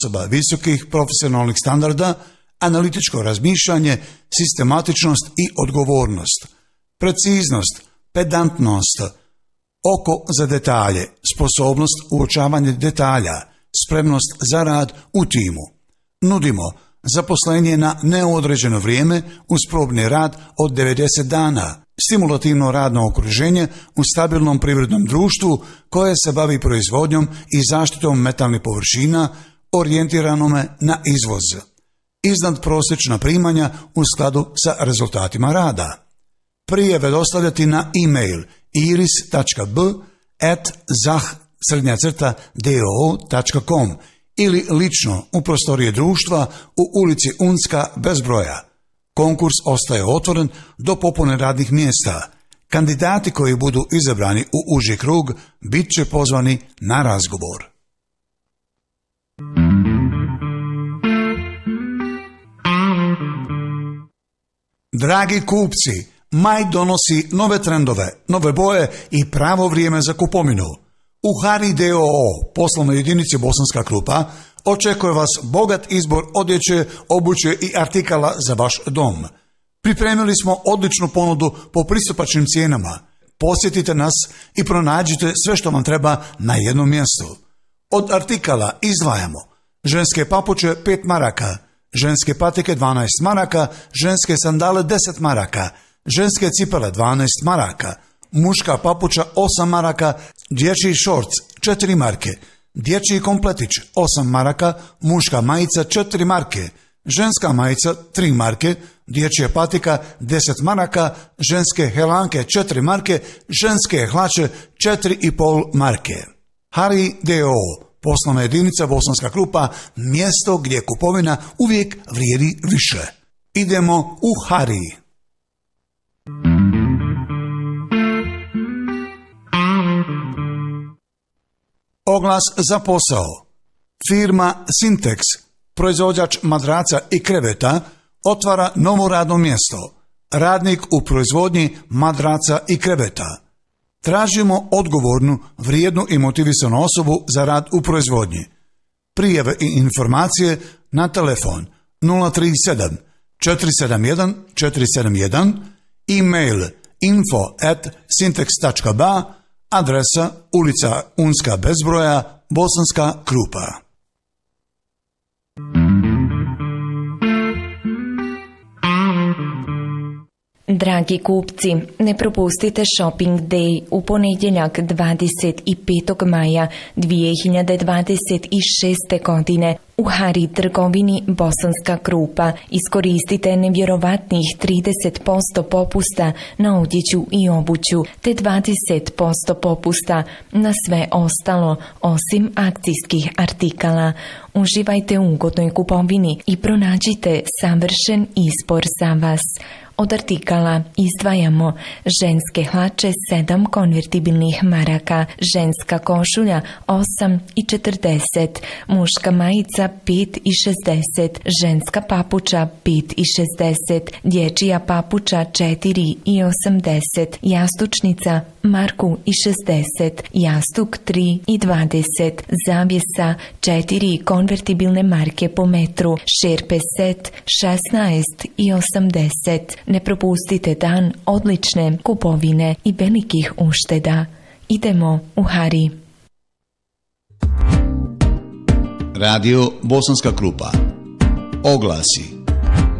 osoba visokih profesionalnih standarda, analitičko razmišljanje, sistematičnost i odgovornost, preciznost, pedantnost, oko za detalje, sposobnost uočavanja detalja, spremnost za rad u timu. Nudimo zaposlenje na neodređeno vrijeme uz probni rad od 90 dana, stimulativno radno okruženje u stabilnom privrednom društvu koje se bavi proizvodnjom i zaštitom metalnih površina orijentiranome na izvoz. Iznad prosječna primanja u skladu sa rezultatima rada. Prijave dostavljati na e-mail iris.b@zah-doo.com ili lično u prostorije društva u ulici Unska bez broja. Konkurs ostaje otvoren do popune radnih mjesta. Kandidati koji budu izabrani u uži krug bit će pozvani na razgovor. Dragi kupci, maj donosi nove trendove, nove boje i pravo vrijeme za kupovinu. U Hari DOO, poslovnoj jedinici Bosanska Krupa, očekuje vas bogat izbor odjeće, obuće i artikala za vaš dom. Pripremili smo odličnu ponudu po pristupačnim cijenama. Posjetite nas i pronađite sve što vam treba na jednom mjestu. Od artikala izdvajamo ženske papuče 5 maraka, ženske patike 12 maraka, ženske sandale 10 maraka, ženske cipele 12 maraka, muška papuča 8 maraka, dječji šorc 4 marke, dječji kompletić 8 maraka, muška majica 4 marke, ženska majica 3 marke, dječja patika 10 maraka, ženske helanke 4 marke, ženske hlače 4,5 marke. Hari DOO, poslovna jedinica Bosanska Krupa, mjesto gdje kupovina uvijek vrijedi više. Idemo u Hari. Oglas za posao. Firma Sintex, proizvođač madraca i kreveta, otvara novo radno mjesto. Radnik u proizvodnji madraca i kreveta. Tražimo odgovornu, vrijednu i motivisanu osobu za rad u proizvodnji. Prijave i informacije na telefon 037 471 471, e-mail info@sintex.ba, adresa ulica Unska bez broja, Bosanska Krupa. Dragi kupci, ne propustite Shopping Day u ponedjeljak 25. maja 2026. godine u Hari trgovini Bosanska Krupa. Iskoristite nevjerovatnih 30% popusta na odjeću i obuću, te 20% popusta na sve ostalo osim akcijskih artikala. Uživajte u ugodnoj kupovini i pronađite savršen izbor za vas. Od artikala izdvajamo ženske hlače 7 konvertibilnih maraka, ženska košulja 8,40, muška majica 5,60, ženska papuča 5,60, dječja papuča 4,80, jastučnica marku i 60, jastuk 3,20, zavjesa 4 konvertibilne marke po metru, šerpe set 16,80. Ne propustite dan odlične kupovine i velikih ušteda. Idemo u Hari. Radio Bosanska Krupa. Oglasi.